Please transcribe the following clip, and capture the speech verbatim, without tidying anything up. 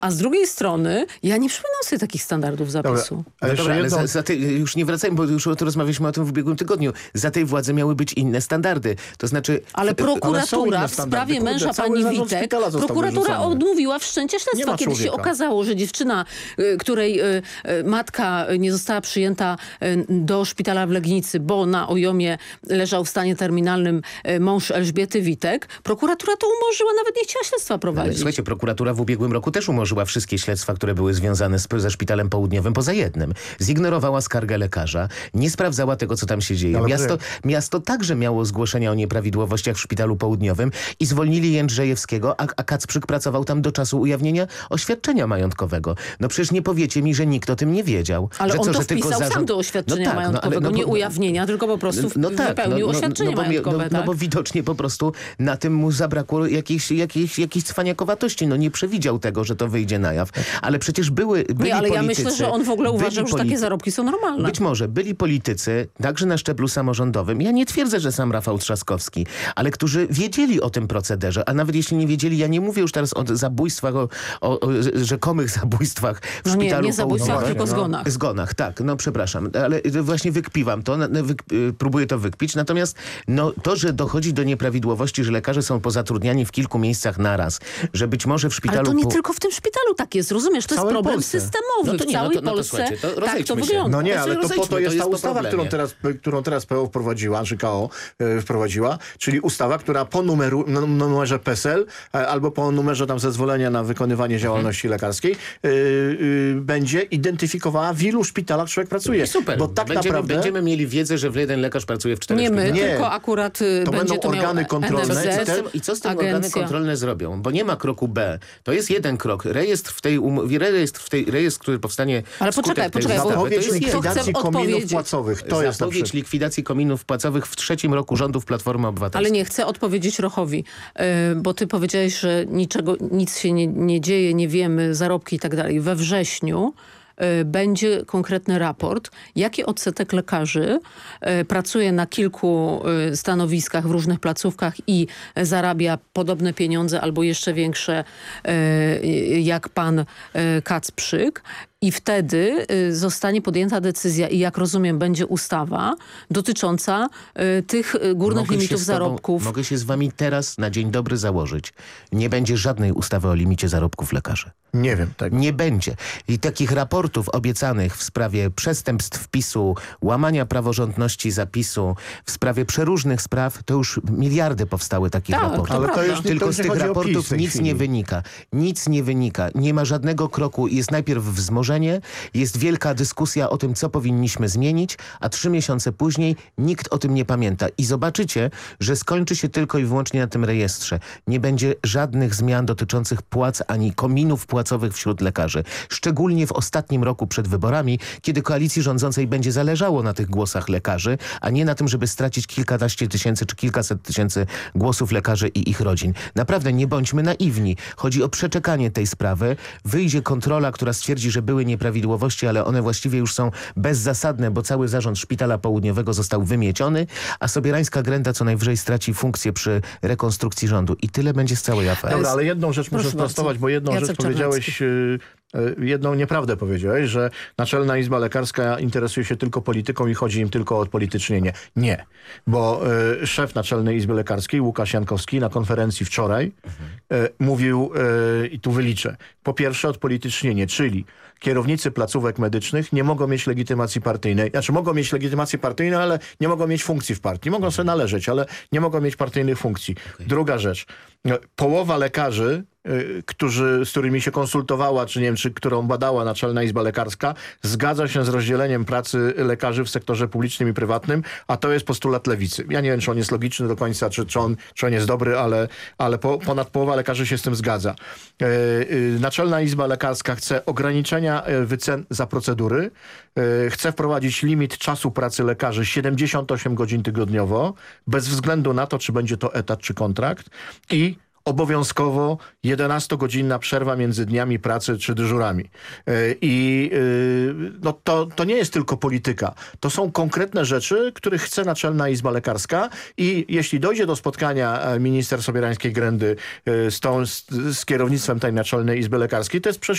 A z drugiej strony, ja nie przypominam sobie takich standardów zapisu. Dobra, ale, Dobra, ale za, za te, już nie wracajmy, bo już o to rozmawialiśmy o tym w ubiegłym tygodniu. Za tej władzy miały być inne standardy. To znaczy... Ale prokuratura ale w sprawie męża pani Witek, prokuratura odmówiła wszczęcia śledztwa, kiedy się okazało, że dziewczyna, której y, y, matka nie została przyjęta y, do szpitala w Legnicy, bo na Ojomie leżał w stanie terminalnym y, mąż Elżbiety Witek, prokuratura to umorzyła, nawet nie chciała śledztwa prowadzić. Ale słuchajcie, prokuratura w ubiegłym roku też umorzyła wszystkie śledztwa, które były związane z, ze Szpitalem Południowym poza jednym. Zignorowała skargę lekarza, nie sprawdzała tego, co tam się dzieje. Ale miasto, miasto także miało zgłoszenia o nieprawidłowościach w Szpitalu Południowym i zwolnili Jędrzejewskiego, a, a Kacprzyk pracował tam do czasu ujawnienia oświadczenia majątkowego. No przecież nie powiecie mi, że nikt o tym nie wiedział. Ale że on co, to że tylko wpisał zarząd... sam do oświadczenia no tak, majątkowego, no, ale, no, nie bo, ujawnienia, tylko po prostu no tak, wypełnił no, no, oświadczenie no, bo, majątkowe. no, tak? no bo widocznie po prostu na tym mu zabrakło jakiejś, jakiejś, jakiejś cwaniakowatości. No nie przewidział tego, że to wyjdzie na jaw. Ale przecież były, byli Nie, ale politycy, ja myślę, że on w ogóle uważał, że takie zarobki są normalne. Być może byli politycy, także na szczeblu samorządowym. Ja nie twierdzę, że sam Rafał Trzaskowski, ale którzy wiedzieli o tym procederze, a nawet jeśli nie wiedzieli, ja nie mówię już teraz o zabójstwach, o, o, o rzekomych zabójstwach w no Szpitalu nie, nie zabójstwach, Południowym. tylko zgonach. Zgonach, tak, no przepraszam, ale właśnie wykpiwam to, wyk, próbuję to wykpić, natomiast no, to, że dochodzi do nieprawidłowości, że lekarze są pozatrudniani w kilku miejscach naraz, że być może w szpitalu... Ale to nie po... tylko w tym szpitalu tak jest, rozumiesz? To jest problem Polsce. systemowy. No to w nie, całej no to, no to Polsce to tak to się. wygląda. No nie, to ale to po to jest ta ustawa, którą teraz, którą teraz P O wprowadziła, czy K O e, wprowadziła, czyli ustawa, która po numeru, no, numerze P E S E L e, albo po numerze tam zezwolenia na wykonywanie działalności hmm. lekarskiej e, e, będzie identyfikowała, w ilu szpitalach człowiek pracuje. I super, bo tak będziemy, naprawdę... będziemy mieli wiedzę, że jeden lekarz pracuje w czterech Nie my, szpitalach. nie. tylko akurat to będzie będą to organy kontrolne. N F Z, I co z tym agencja. organy kontrolne zrobią? Bo nie ma kroku B. To jest jeden krok. Rejestr w tej umowie, rejestr, w tej, rejestr, który powstanie Ale poczekaj, poczekaj, bo zapowiedź to jest likwidacji kominów płacowych. To jest zapowiedź likwidacji kominów płacowych w trzecim roku rządów Platformy Obywatelskiej. Ale nie, chcę odpowiedzieć Rochowi, yy, bo ty powiedziałeś, że niczego, nic się nie, nie dzieje, nie wiemy, zarobki i tak dalej. We wrześniu będzie konkretny raport, jaki odsetek lekarzy y, pracuje na kilku y, stanowiskach w różnych placówkach i zarabia podobne pieniądze albo jeszcze większe y, jak pan y, Kacprzyk. I wtedy y, zostanie podjęta decyzja i jak rozumiem będzie ustawa dotycząca y, tych y, górnych mogę limitów tobą, zarobków. Mogę się z wami teraz na dzień dobry założyć. Nie będzie żadnej ustawy o limicie zarobków lekarzy. Nie wiem. Tak. Nie będzie. I takich raportów obiecanych w sprawie przestępstw PiSu, łamania praworządności zapisu, w sprawie przeróżnych spraw, to już miliardy powstały takich tak, raportów. Ale to już nie, Tylko to z tych raportów nic nie wynika. Nic nie wynika. Nie ma żadnego kroku. Jest najpierw wzmożenie, jest wielka dyskusja o tym, co powinniśmy zmienić, a trzy miesiące później nikt o tym nie pamięta. I zobaczycie, że skończy się tylko i wyłącznie na tym rejestrze. Nie będzie żadnych zmian dotyczących płac ani kominów płacowych wśród lekarzy. Szczególnie w ostatnim roku przed wyborami, kiedy koalicji rządzącej będzie zależało na tych głosach lekarzy, a nie na tym, żeby stracić kilkanaście tysięcy czy kilkaset tysięcy głosów lekarzy i ich rodzin. Naprawdę nie bądźmy naiwni. Chodzi o przeczekanie tej sprawy. Wyjdzie kontrola, która stwierdzi, że były nieprawidłowości, ale one właściwie już są bezzasadne, bo cały zarząd Szpitala Południowego został wymieciony, a Sobierańska Grenda co najwyżej straci funkcję przy rekonstrukcji rządu. I tyle będzie z całej afery. Dobra, ale jedną rzecz muszę sprostować, bo jedną Jacek rzecz powiedziałeś... Yy... jedną nieprawdę powiedziałeś, że Naczelna Izba Lekarska interesuje się tylko polityką i chodzi im tylko o odpolitycznienie. Nie, bo y, szef Naczelnej Izby Lekarskiej, Łukasz Jankowski, na konferencji wczoraj mhm. y, mówił, y, i tu wyliczę, po pierwsze odpolitycznienie, czyli kierownicy placówek medycznych nie mogą mieć legitymacji partyjnej. Znaczy mogą mieć legitymację partyjną, ale nie mogą mieć funkcji w partii. Mogą sobie należeć, ale nie mogą mieć partyjnych funkcji. Okay. Druga rzecz. Połowa lekarzy, y, którzy, z którymi się konsultowała, czy nie wiem, czy którą badała Naczelna Izba Lekarska, zgadza się z rozdzieleniem pracy lekarzy w sektorze publicznym i prywatnym, a to jest postulat lewicy. Ja nie wiem, czy on jest logiczny do końca, czy, czy, on, czy on jest dobry, ale, ale po, ponad połowa lekarzy się z tym zgadza. Y, y, Naczelna Izba Lekarska chce ograniczenia wycen za procedury, y, chce wprowadzić limit czasu pracy lekarzy siedemdziesiąt osiem godzin tygodniowo, bez względu na to, czy będzie to etat, czy kontrakt, i obowiązkowo jedenastogodzinna przerwa między dniami pracy czy dyżurami. I no to, to nie jest tylko polityka. To są konkretne rzeczy, których chce Naczelna Izba Lekarska i jeśli dojdzie do spotkania minister Sobierańskiej Grendy z, tą, z, z kierownictwem tej Naczelnej Izby Lekarskiej, to jest przecież